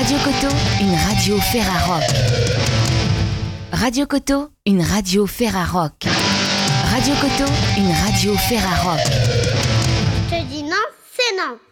Radio Coteau, une radio Ferrarock. Radio Coteau, une radio Ferrarock. Radio Coteau, une radio Ferrarock. Je dis non, c'est non.